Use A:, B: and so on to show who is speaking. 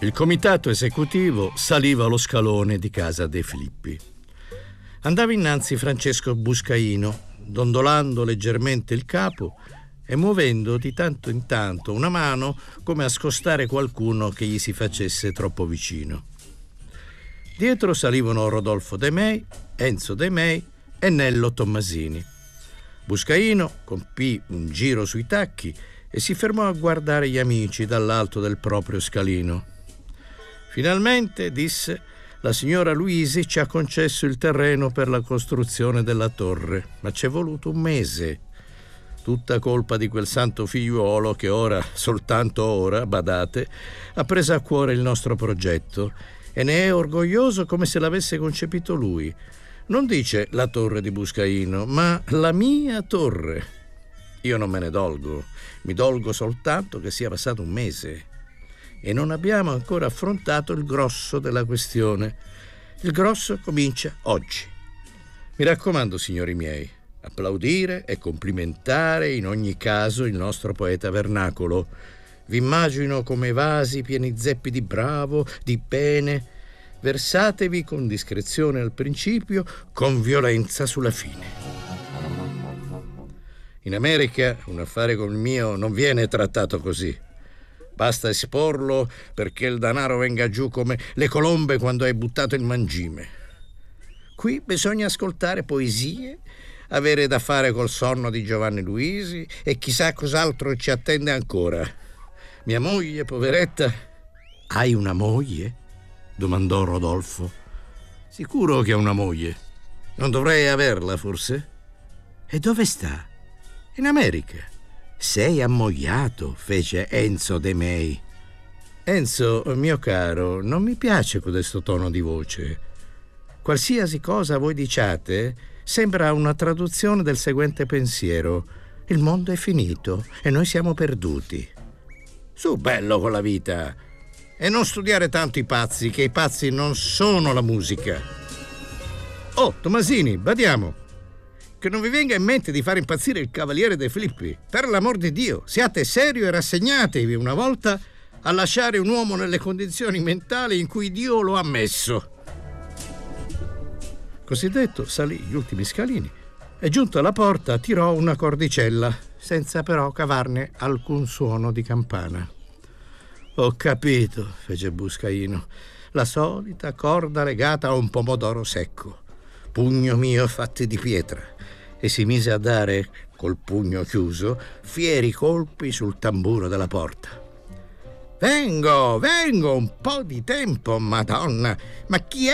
A: Il comitato esecutivo saliva allo scalone di casa De Filippi. Andava innanzi Francesco Buscaino, dondolando leggermente il capo e muovendo di tanto in tanto una mano come a scostare qualcuno che gli si facesse troppo vicino. Dietro salivano Rodolfo De Mei, Enzo De Mei e Nello Tommasini. Buscaino compì un giro sui tacchi e si fermò a guardare gli amici dall'alto del proprio scalino. Finalmente, disse, la signora Luisi ci ha concesso il terreno per la costruzione della torre, ma ci è voluto un mese. Tutta colpa di quel santo figliuolo che ora, soltanto ora, badate, ha preso a cuore il nostro progetto e ne è orgoglioso come se l'avesse concepito lui. Non dice la torre di Buscaino, ma la mia torre. Io non me ne dolgo, mi dolgo soltanto che sia passato un mese e non abbiamo ancora affrontato il grosso della questione. Il grosso comincia oggi. Mi raccomando, signori miei, applaudire e complimentare in ogni caso il nostro poeta vernacolo. Vi immagino come vasi pieni zeppi di bravo, di bene. Versatevi con discrezione al principio, con violenza sulla fine. In America un affare come il mio non viene trattato così. Basta esporlo perché il denaro venga giù come le colombe quando hai buttato il mangime. Qui bisogna ascoltare poesie, avere da fare col sonno di Giovanni Luisi e chissà cos'altro ci attende ancora. Mia moglie, poveretta... Hai una moglie? Domandò Rodolfo. Sicuro che ha una moglie. Non dovrei averla, forse? E dove sta? In America. Sei ammogliato, fece Enzo De Mei. Enzo, mio caro, non mi piace questo tono di voce. Qualsiasi cosa voi diciate sembra una traduzione del seguente pensiero. Il mondo è finito e noi siamo perduti. Su, bello con la vita. E non studiare tanto i pazzi, che i pazzi non sono la musica. Oh, Tommasini, badiamo. Che non vi venga in mente di fare impazzire il cavaliere De Filippi. Per l'amor di Dio, siate serio e rassegnatevi una volta a lasciare un uomo nelle condizioni mentali in cui Dio lo ha messo. Così detto, salì gli ultimi scalini e giunto alla porta tirò una cordicella, senza però cavarne alcun suono di campana. Ho capito, fece Buscaino, la solita corda legata a un pomodoro secco. Pugno mio fatti di pietra. E si mise a dare, col pugno chiuso, fieri colpi sul tamburo della porta. Vengo, un po' di tempo, Madonna, ma chi è?